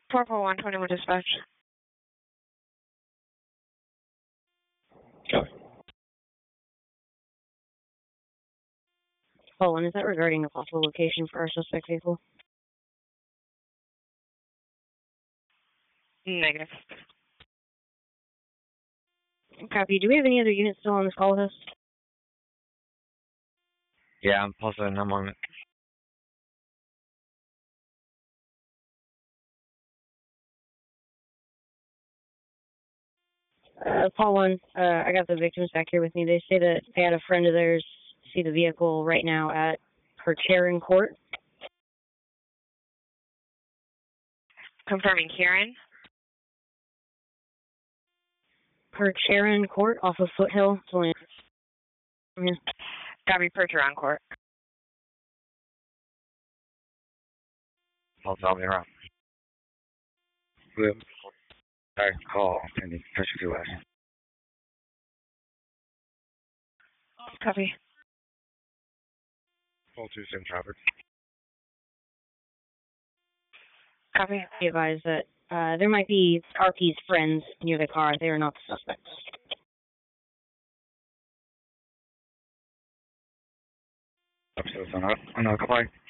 44121 dispatch. Copy. Colin, is that regarding a possible location for our suspect vehicle? Negative. Copy. Do we have any other units still on this call with us? Yeah, I'm positive I'm on it. Call 1, I got the victims back here with me. They say that they had a friend of theirs see the vehicle right now at Percheron Court. Confirming Kieran. Percheron Court off of Foothill. It's only Copy, Percheron Court. I'll be around. Sorry, call. And you push a few less. Copy. Call 2 sim traffic. Copy. Be advised that there might be RP's friends near the car. They are not the suspects. Upstairs on a comply.